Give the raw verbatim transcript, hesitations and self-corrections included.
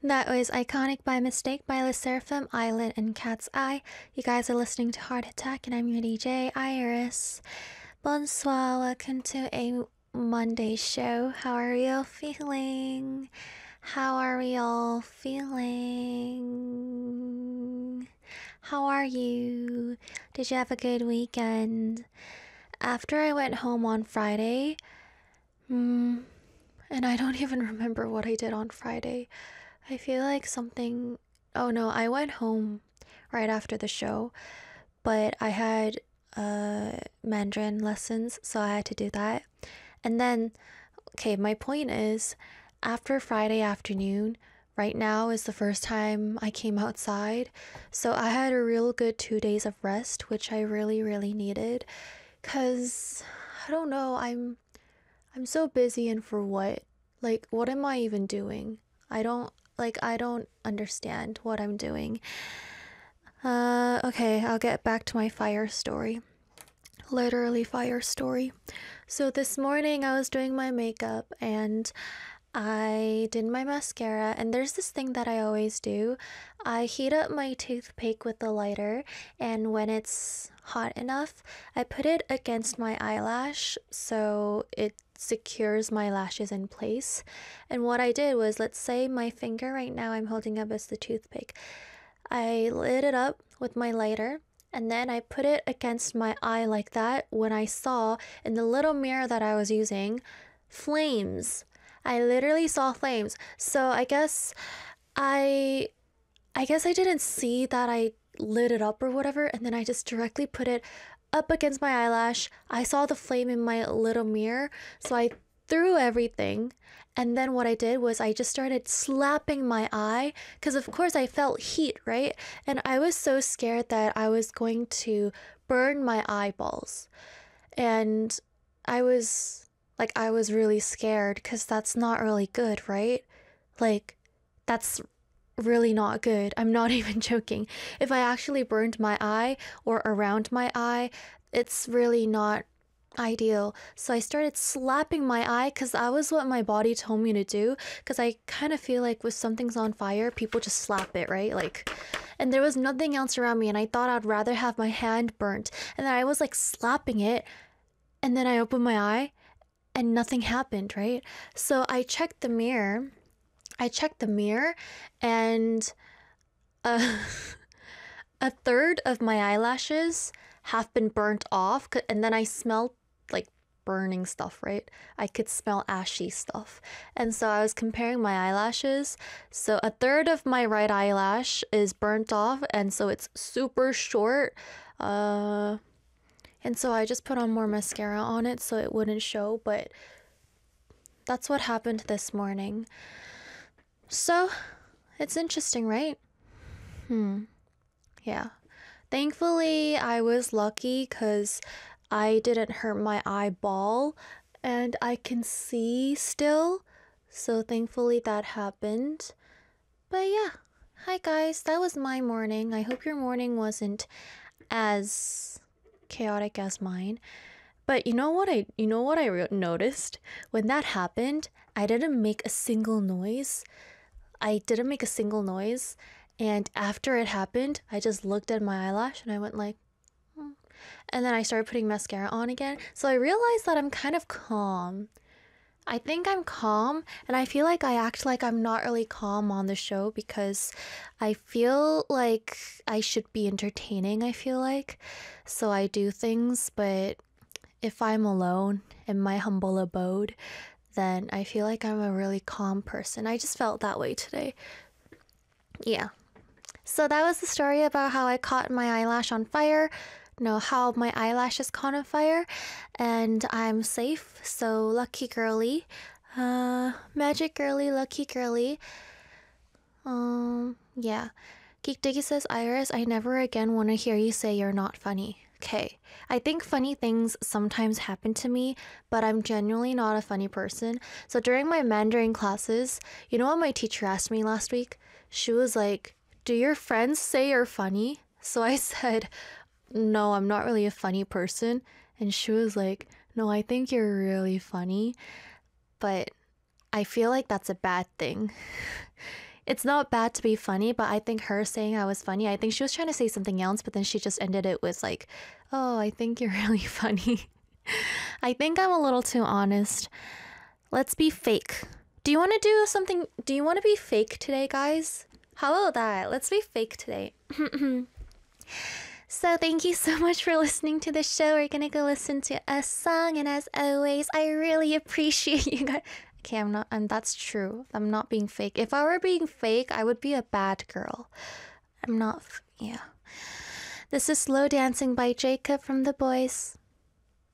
That was Iconic by Mistake by Le Seraphim, Island, and Cat's Eye. You guys are listening to Heart Attack, and I'm your D J, Iris. Bonsoir, welcome to a Monday show. How are you all feeling? How are we all feeling? How are you? Did you have a good weekend? After I went home on Friday, hmm, and I don't even remember what I did on Friday. I feel like something. Oh no, I went home right after the show, but I had uh Mandarin lessons, so I had to do that. And then, okay, my point is, after Friday afternoon, right now is the first time I came outside, so I had a real good two days of rest, which I really, really needed, cause I don't know, I'm I'm so busy, and for what? Like, what am I even doing? I don't like I don't understand what I'm doing. Uh okay, I'll get back to my fire story. Literally fire story. So this morning I was doing my makeup and I did my mascara, and there's this thing that I always do. I heat up my toothpick with the lighter, and when it's hot enough, I put it against my eyelash so it secures my lashes in place. And what I did was, let's say my finger right now I'm holding up as the toothpick. I lit it up with my lighter, and then I put it against my eye like that when I saw in the little mirror that I was using flames. I literally saw flames. So I guess I I guess I didn't see that I lit it up or whatever, and then I just directly put it up against my eyelash. I saw the flame in my little mirror, so I threw everything. And then what I did was I just started slapping my eye because of course I felt heat, right? And I was so scared that I was going to burn my eyeballs. And I was like I was really scared because that's not really good, right? Like, that's really not good. I'm not even joking. If I actually burned my eye or around my eye, it's really not ideal. So I started slapping my eye because that was what my body told me to do. Because I kind of feel like when something's on fire, people just slap it, right? Like, and there was nothing else around me, and I thought I'd rather have my hand burnt. And then I was like slapping it, and then I opened my eye and nothing happened, right? So I checked the mirror. I checked the mirror, and uh, a third of my eyelashes have been burnt off, and then I smelled like burning stuff, right? I could smell ashy stuff. And so I was comparing my eyelashes. So a third of my right eyelash is burnt off, and so it's super short. Uh and so I just put on more mascara on it so it wouldn't show, but that's what happened this morning. So, it's interesting, right? Hmm. Yeah. Thankfully, I was lucky because I didn't hurt my eyeball and I can see still. So, thankfully, that happened. But yeah. Hi, guys. That was my morning. I hope your morning wasn't as chaotic as mine. But you know what I you know what I re- noticed? When that happened, I didn't make a single noise. I didn't make a single noise, and after it happened, I just looked at my eyelash and I went like, hmm. And then I started putting mascara on again. So I realized that I'm kind of calm. I think I'm calm, and I feel like I act like I'm not really calm on the show because I feel like I should be entertaining, I feel like. So I do things, but if I'm alone in my humble abode, then I feel like I'm a really calm person. I just felt that way today. Yeah. So that was the story about how I caught my eyelash on fire. No, how my eyelashes caught on fire, and I'm safe. So lucky girly, uh, magic girly, lucky girly. Um, yeah. Geek Diggy says, Iris, I never again want to hear you say you're not funny. Okay, I think funny things sometimes happen to me, but I'm genuinely not a funny person. So during my Mandarin classes, you know what my teacher asked me last week? She was like, do your friends say you're funny? So I said, no, I'm not really a funny person. And she was like, no, I think you're really funny. But I feel like that's a bad thing. It's not bad to be funny, but I think her saying I was funny, I think she was trying to say something else, but then she just ended it with like, oh, I think you're really funny. I think I'm a little too honest. Let's be fake. Do you want to do something? Do you want to be fake today, guys? How about that? Let's be fake today. So thank you so much for listening to the show. We're gonna go listen to a song, and as always, I really appreciate you guys. Okay, I'm not, and that's true. I'm not being fake. If I were being fake, I would be a bad girl. I'm not, yeah. This is Slow Dancing by Jacob from The Boys.